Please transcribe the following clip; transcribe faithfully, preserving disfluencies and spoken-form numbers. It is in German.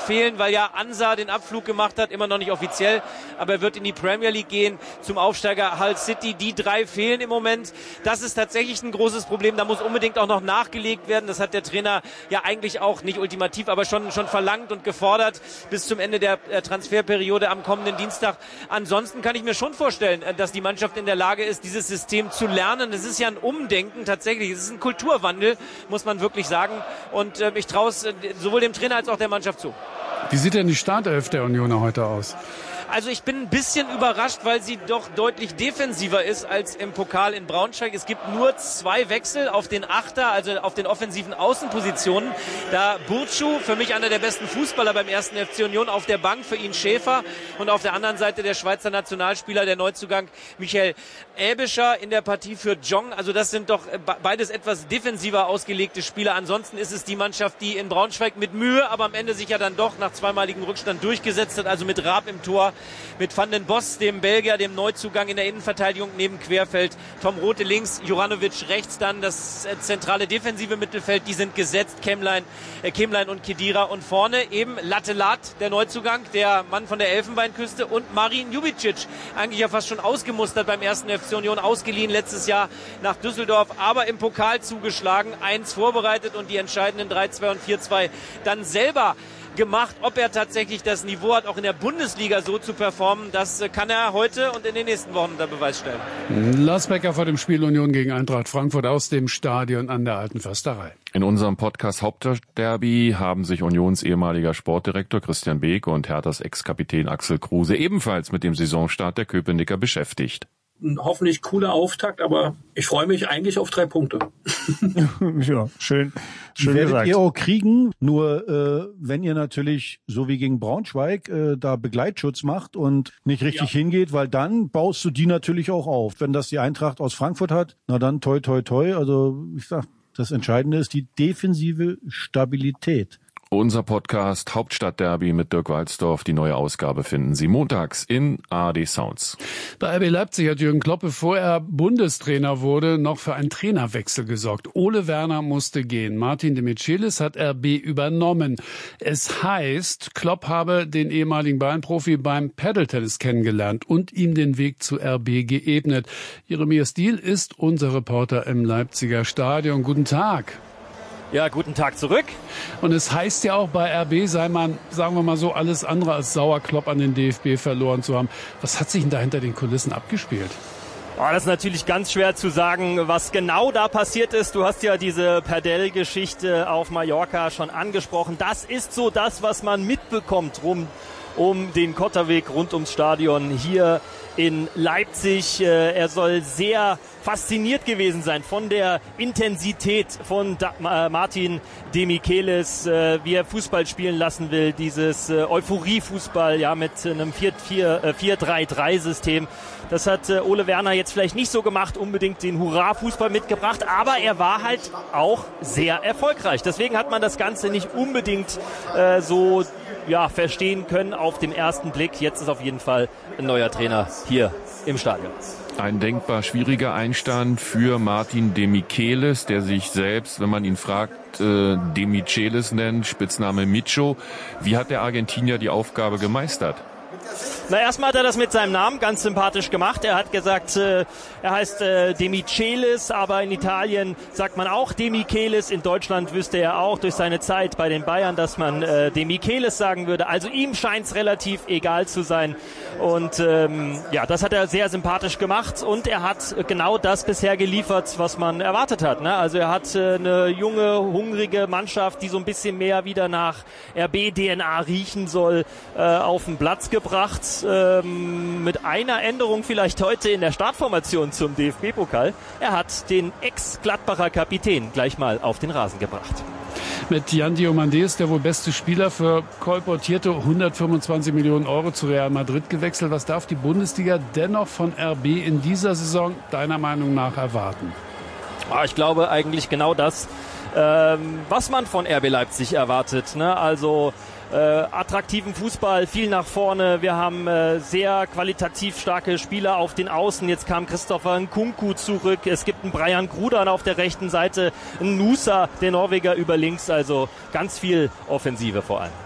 fehlen, weil ja Ansa den Abflug gemacht hat, immer noch nicht offiziell, aber er wird in die Premier League gehen, zum Aufsteiger Hull City. Die drei fehlen im Moment. Das ist tatsächlich ein großes Problem. Da muss unbedingt auch noch nachgelegt werden. Das hat der Trainer ja eigentlich auch nicht ultimativ, aber schon, schon verlangt und gefordert bis zum Ende der Transferperiode am kommenden Dienstag. Ansonsten kann ich mir schon vorstellen, dass die Mannschaft in der Lage ist, dieses System zu lernen. Es ist ja ein Umdenken tatsächlich. Es ist ein Kulturwandel, muss man wirklich sagen. Und äh, ich traue es äh, sowohl dem Trainer als auch der Mannschaft zu. Wie sieht denn die Startelf der Unioner heute aus? Also ich bin ein bisschen überrascht, weil sie doch deutlich defensiver ist als im Pokal in Braunschweig. Es gibt nur zwei Wechsel auf den Achter, also auf den offensiven Außenpositionen. Da Burcu, für mich einer der besten Fußballer beim ersten F C Union, auf der Bank, für ihn Schäfer. Und auf der anderen Seite der Schweizer Nationalspieler, der Neuzugang Michael Äbischer in der Partie für Jong. Also das sind doch beides etwas defensiver ausgelegte Spieler. Ansonsten ist es die Mannschaft, die in Braunschweig mit Mühe, aber am Ende sich ja dann doch nach zweimaligem Rückstand durchgesetzt hat. Also mit Raab im Tor, mit Van den Bos, dem Belgier, dem Neuzugang in der Innenverteidigung neben Querfeld, Tom Rothe links, Juranovic rechts, dann das zentrale defensive Mittelfeld, die sind gesetzt, Kemlein, äh, Kemlein und Khedira, und vorne eben Lattelat, der Neuzugang, der Mann von der Elfenbeinküste, und Marin Jubicic, eigentlich ja fast schon ausgemustert beim ersten F C Union, ausgeliehen letztes Jahr nach Düsseldorf, aber im Pokal zugeschlagen, eins vorbereitet und die entscheidenden drei zwei und vier zwei dann selber gemacht. Ob er tatsächlich das Niveau hat, auch in der Bundesliga so zu performen, das kann er heute und in den nächsten Wochen unter Beweis stellen. Lars Becker vor dem Spiel Union gegen Eintracht Frankfurt aus dem Stadion an der Alten Försterei. In unserem Podcast Hauptstadtderby haben sich Unions ehemaliger Sportdirektor Christian Beek und Herthas Ex-Kapitän Axel Kruse ebenfalls mit dem Saisonstart der Köpenicker beschäftigt. Ein hoffentlich cooler Auftakt, aber ich freue mich eigentlich auf drei Punkte. Ja, schön, schön werdet gesagt. Ihr auch kriegen, nur äh, wenn ihr natürlich, so wie gegen Braunschweig, äh, da Begleitschutz macht und nicht richtig ja. hingeht, weil dann baust du die natürlich auch auf. Wenn das die Eintracht aus Frankfurt hat, na dann toi toi toi. Also ich sag, das Entscheidende ist die defensive Stabilität. Unser Podcast Hauptstadtderby mit Dirk Walzdorf, die neue Ausgabe finden Sie montags in A R D Sounds. Bei R B Leipzig hat Jürgen Klopp, bevor er Bundestrainer wurde, noch für einen Trainerwechsel gesorgt. Ole Werner musste gehen. Martin de Michelis hat R B übernommen. Es heißt, Klopp habe den ehemaligen Bayern-Profi beim Paddle-Tennis kennengelernt und ihm den Weg zu R B geebnet. Jeremias Diehl ist unser Reporter im Leipziger Stadion. Guten Tag. Ja, guten Tag zurück. Und es heißt ja auch, bei R B sei man, sagen wir mal so, alles andere als sauer, Klopp an den D F B verloren zu haben. Was hat sich denn da hinter den Kulissen abgespielt? Oh, das ist natürlich ganz schwer zu sagen, was genau da passiert ist. Du hast ja diese Padel-Geschichte auf Mallorca schon angesprochen. Das ist so das, was man mitbekommt rum um den Kotterweg rund ums Stadion hier in Leipzig. Er soll sehr fasziniert gewesen sein von der Intensität von Martin de Michelis, wie er Fußball spielen lassen will, dieses Euphorie-Fußball, ja, mit einem vier drei drei System. Das hat Ole Werner jetzt vielleicht nicht so gemacht, unbedingt den Hurra-Fußball mitgebracht, aber er war halt auch sehr erfolgreich. Deswegen hat man das Ganze nicht unbedingt äh, so ja, verstehen können auf den ersten Blick. Jetzt ist auf jeden Fall ein neuer Trainer hier im Stadion. Ein denkbar schwieriger Einstand für Martin de Michelis, der sich selbst, wenn man ihn fragt, äh, de Michelis nennt, Spitzname Micho. Wie hat der Argentinier die Aufgabe gemeistert? Na, erstmal hat er das mit seinem Namen ganz sympathisch gemacht. Er hat gesagt, äh, er heißt äh, De Michelis, aber in Italien sagt man auch De Michelis. In Deutschland wüsste er auch durch seine Zeit bei den Bayern, dass man äh, De Michelis sagen würde. Also ihm scheint es relativ egal zu sein. Und ähm, ja, das hat er sehr sympathisch gemacht und er hat genau das bisher geliefert, was man erwartet hat. Ne? Also er hat äh, eine junge, hungrige Mannschaft, die so ein bisschen mehr wieder nach R B-D N A riechen soll, äh, auf den Platz gebracht. Ähm, mit einer Änderung vielleicht heute in der Startformation zum D F B-Pokal. Er hat den Ex-Gladbacher Kapitän gleich mal auf den Rasen gebracht. Mit Jan Diomandé ist der wohl beste Spieler für kolportierte hundertfünfundzwanzig Millionen Euro zu Real Madrid gewechselt. Was darf die Bundesliga dennoch von R B in dieser Saison deiner Meinung nach erwarten? Ich glaube eigentlich genau das, ähm, was man von R B Leipzig erwartet. Ne? Also äh, attraktiven Fußball, viel nach vorne. Wir haben äh, sehr qualitativ starke Spieler auf den Außen. Jetzt kam Christopher Nkunku zurück. Es gibt einen Brian Grudan auf der rechten Seite, einen Nusa, der Norweger, über links. Also ganz viel Offensive vor allem.